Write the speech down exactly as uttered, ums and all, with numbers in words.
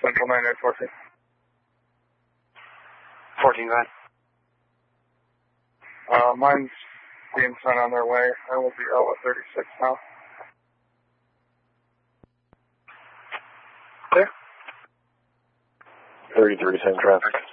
Central nine nine fourteen. fourteen, go ahead. Uh, mine's being sent on their way. I will be out at thirty-six now. Clear. thirty-three, same traffic.